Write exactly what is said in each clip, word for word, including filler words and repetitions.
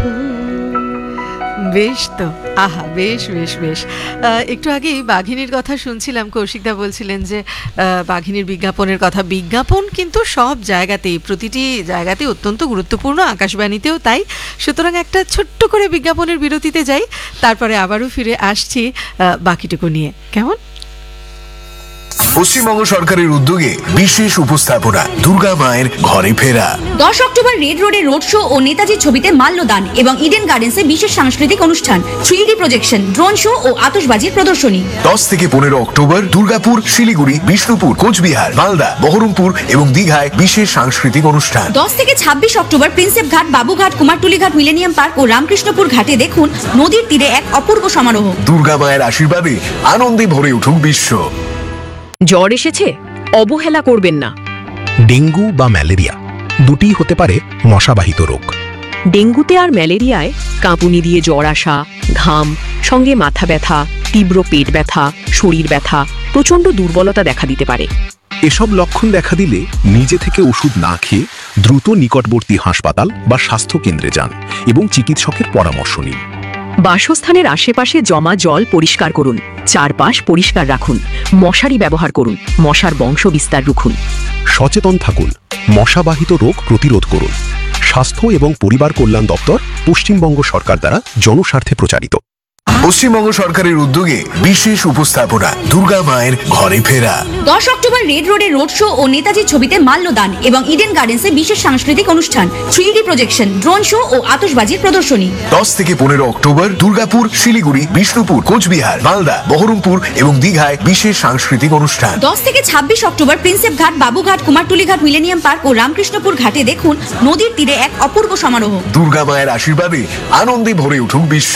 বেশ তো, আহা বেশ বেশ বেশ। একটু আগেই বাঘিনীর কথা শুনছিলাম, কৌশিকদা বলছিলেন যে বাঘিনীর বিজ্ঞাপনের কথা। বিজ্ঞাপন কিন্তু সব জায়গাতেই, প্রতিটি জায়গাতেই অত্যন্ত গুরুত্বপূর্ণ, আকাশবাণীতেও তাই। সুতরাং একটা ছোট্ট করে বিজ্ঞাপনের বিরতিতে যাই, তারপরে আবারও ফিরে আসছি বাকিটুকু নিয়ে। কেমন? পশ্চিমবঙ্গ সরকারের উদ্যোগে বিশেষ উপস্থাপনা দুর্গা মায়ের ঘরে ফেরা। দশ অক্টোবর রেড রোডে রোড শো ও নেতাজির ছবিতে মাল্যদান এবং ইডেন গার্ডেন্সে বিশেষ সাংস্কৃতিক অনুষ্ঠান, three D projection, drone show ও আতশবাজির প্রদর্শনী। দশ থেকে পনেরো অক্টোবর দুর্গাপুর, শিলিগুড়ি, বিষ্ণুপুর, কোচবিহার, মালদা, বহরমপুর এবং দীঘায় বিশেষ সাংস্কৃতিক অনুষ্ঠান। দশ থেকে ছাব্বিশ অক্টোবর প্রিন্সেপ ঘাট, বাবুঘাট, কুমারটুলি ঘাট, মিলেনিয়াম পার্ক ও রামকৃষ্ণপুর ঘাটে দেখুন নদীর তীরে এক অপূর্ব সমারোহ। দুর্গা মায়ের আশীর্বাদে আনন্দে ভরে উঠুক বিশ্ব। জ্বর এসেছে, অবহেলা করবেন না। ডেঙ্গু বা ম্যালেরিয়া দুটিই হতে পারে মশাবাহিত রোগ। ডেঙ্গুতে আর ম্যালেরিয়ায় কাঁপুনি দিয়ে জ্বর আসা, ঘাম, সঙ্গে মাথা ব্যথা, তীব্র পেট ব্যথা, শরীর ব্যথা, প্রচণ্ড দুর্বলতা দেখা দিতে পারে। এসব লক্ষণ দেখা দিলে নিজে থেকে ওষুধ না খেয়ে দ্রুত নিকটবর্তী হাসপাতাল বা স্বাস্থ্য কেন্দ্রে যান এবং চিকিৎসকের পরামর্শ নিন। বাসস্থানের আশেপাশে জমা জল পরিষ্কার করুন, চারপাশ পরিষ্কার রাখুন, মশারি ব্যবহার করুন, মশার বংশ বিস্তার রুখুন। সচেতন থাকুন, মশাবাহিত রোগ প্রতিরোধ করুন। স্বাস্থ্য এবং পরিবার কল্যাণ দপ্তর, পশ্চিমবঙ্গ সরকার দ্বারা জনস্বার্থে প্রচারিত। পশ্চিমবঙ্গ সরকারের উদ্যোগে বিশেষ উপস্থাপনা দুর্গা মায়ের ঘরে ফেরা। দশ অক্টোবর রেড রোডে রোড শো ও নেতাজির ছবিতে মাল্যদান এবং ইডেন গার্ডেন্সে বিশেষ সাংস্কৃতিক অনুষ্ঠান, three D projection, drone show ও আতশবাজির প্রদর্শনী। দশ থেকে পনেরো অক্টোবর দুর্গাপুর, শিলিগুড়ি, বিষ্ণুপুর, কোচবিহার, মালদা, বহরমপুর এবং দীঘায় বিশেষ সাংস্কৃতিক অনুষ্ঠান। দশ থেকে ছাব্বিশ অক্টোবর প্রিন্সেপ ঘাট, বাবুঘাট, কুমারটুলি ঘাট, মিলেনিয়াম পার্ক ও রামকৃষ্ণপুর ঘাটে দেখুন নদীর তীরে এক অপূর্ব সমারোহ। দুর্গা মায়ের আশীর্বাদে আনন্দে ভরে উঠুক বিশ্ব।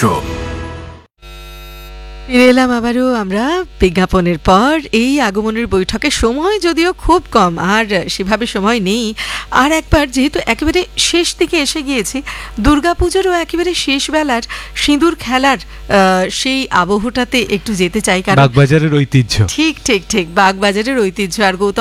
ফিরে এলাম আবারও আমরা বিজ্ঞাপনের পর। এই আগমনের বৈঠকে সময় যদিও খুব কম, আর সেভাবে সময় নেই। আর একবার যেহেতু একেবারে শেষ দিকে এসে গিয়েছি, দুর্গাপুজোরও একেবারে শেষ বেলার সিঁদুর খেলার সেই আবহটাতে একটু যেতে চাই, কারণ বাগবাজারের ঐতিহ্য। ঠিক ঠিক ঠিক বাগবাজারের ঐতিহ্য। আর গৌতম